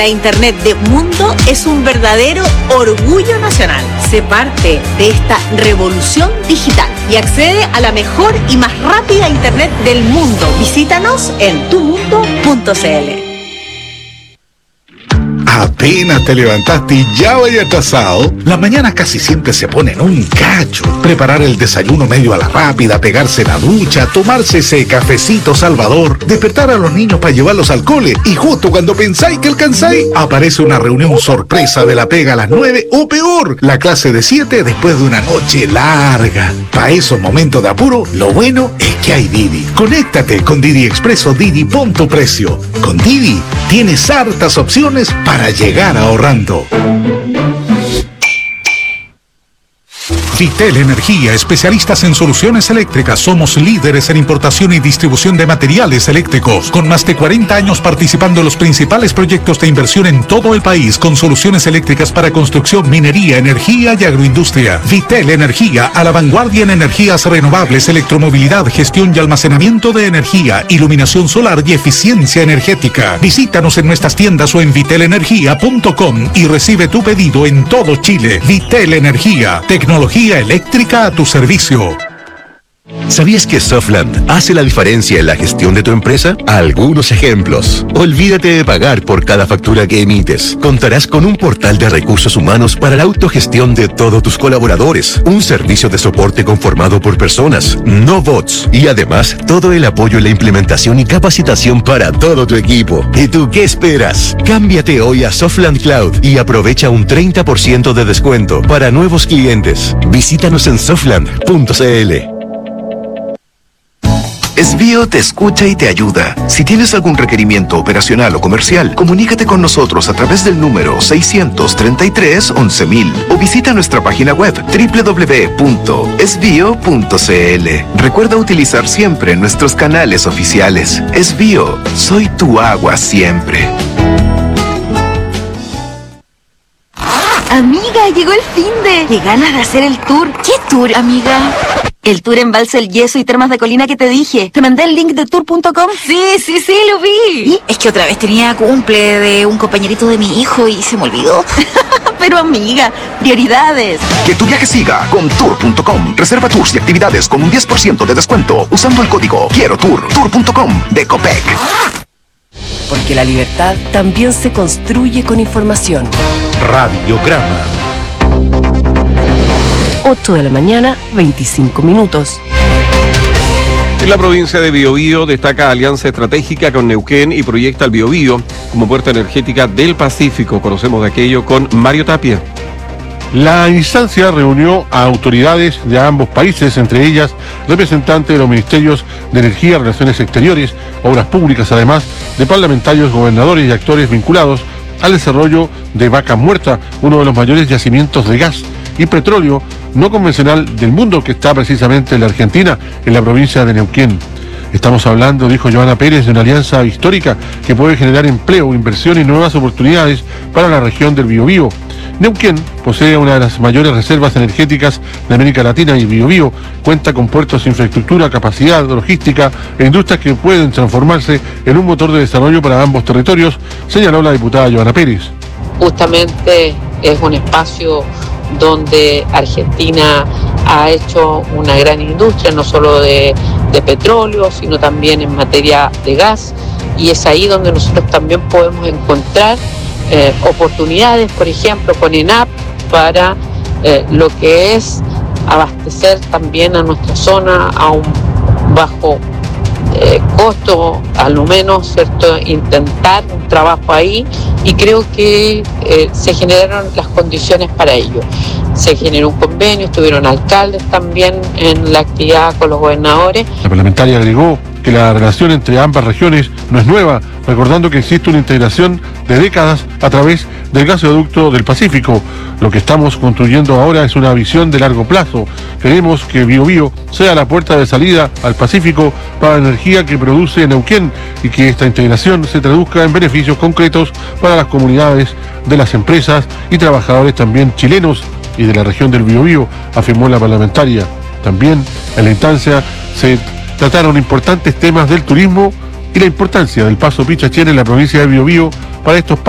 La Internet de Mundo es un verdadero orgullo nacional. Sé parte de esta revolución digital y accede a la mejor y más rápida Internet del mundo. Visítanos en tumundo.cl. Apenas te levantaste y ya vaya atrasado. Las mañanas casi siempre se ponen un cacho. Preparar el desayuno medio a la rápida, pegarse la ducha, tomarse ese cafecito salvador, despertar a los niños para llevarlos al cole y justo cuando pensáis que alcanzáis, aparece una reunión sorpresa de la pega a las 9 o peor, la clase de 7 después de una noche larga. Para esos momentos de apuro, lo bueno es que hay Didi. Conéctate con Didi Expreso Didi Punto Precio. Con Didi tienes hartas opciones para llegar ahorrando. Vitel Energía, especialistas en soluciones eléctricas. Somos líderes en importación y distribución de materiales eléctricos, con más de 40 años participando en los principales proyectos de inversión en todo el país, con soluciones eléctricas para construcción, minería, energía y agroindustria. Vitel Energía, a la vanguardia en energías renovables, electromovilidad, gestión y almacenamiento de energía, iluminación solar y eficiencia energética. Visítanos en nuestras tiendas o en vitelenergia.com y recibe tu pedido en todo Chile. Vitel Energía, tecnología eléctrica a tu servicio. ¿Sabías que Softland hace la diferencia en la gestión de tu empresa? Algunos ejemplos. Olvídate de pagar por cada factura que emites. Contarás con un portal de recursos humanos para la autogestión de todos tus colaboradores. Un servicio de soporte conformado por personas, no bots. Y además, todo el apoyo en la implementación y capacitación para todo tu equipo. ¿Y tú qué esperas? Cámbiate hoy a Softland Cloud y aprovecha un 30% de descuento para nuevos clientes. Visítanos en softland.cl. Esbio te escucha y te ayuda. Si tienes algún requerimiento operacional o comercial, comunícate con nosotros a través del número 633-11000 o visita nuestra página web www.esbio.cl. Recuerda utilizar siempre nuestros canales oficiales. Esbio, soy tu agua siempre. Amiga, llegó el finde. Qué ganas de hacer el tour. ¿Qué tour, amiga? El tour Embalse El Yeso y Termas de Colina que te dije. ¿Te mandé el link de tour.com? Sí, lo vi. ¿Y? Es que otra vez tenía cumple de un compañerito de mi hijo y se me olvidó. Pero amiga, prioridades. Que tu viaje siga con tour.com. Reserva tours y actividades con un 10% de descuento usando el código Quiero Tour. Tour.com de Copec. Porque la libertad también se construye con información. Radiograma. 8 de la mañana, 25 minutos. En la provincia de Biobío destaca alianza estratégica con Neuquén y proyecta el Biobío como puerta energética del Pacífico. Conocemos de aquello con Mario Tapia. La instancia reunió a autoridades de ambos países, entre ellas representantes de los ministerios de Energía, Relaciones Exteriores, Obras Públicas, además de parlamentarios, gobernadores y actores vinculados al desarrollo de Vaca Muerta, uno de los mayores yacimientos de gas y petróleo no convencional del mundo, que está precisamente en la Argentina, en la provincia de Neuquén. Estamos hablando, dijo Joana Pérez, de una alianza histórica que puede generar empleo, inversión y nuevas oportunidades para la región del Biobío. Neuquén posee una de las mayores reservas energéticas de América Latina y Biobío cuenta con puertos, infraestructura, capacidad, logística e industrias que pueden transformarse en un motor de desarrollo para ambos territorios, señaló la diputada Joana Pérez. Justamente es un espacio donde Argentina ha hecho una gran industria, no solo de petróleo, sino también en materia de gas, y es ahí donde nosotros también podemos encontrar oportunidades, por ejemplo, con ENAP para lo que es abastecer también a nuestra zona a un bajo costo, a lo menos, ¿cierto?, intentar un trabajo ahí, y creo que se generaron las condiciones para ello. Se generó un convenio, estuvieron alcaldes también en la actividad con los gobernadores. La parlamentaria agregó que la relación entre ambas regiones no es nueva, recordando que existe una integración de décadas a través del gasoducto del Pacífico. Lo que estamos construyendo ahora es una visión de largo plazo. Queremos que Biobío sea la puerta de salida al Pacífico para la energía que produce Neuquén y que esta integración se traduzca en beneficios concretos para las comunidades de las empresas y trabajadores también chilenos y de la región del Biobío, afirmó la parlamentaria. También en la instancia se trataron importantes temas del turismo y la importancia del Paso Pichachén en la provincia de Biobío para estos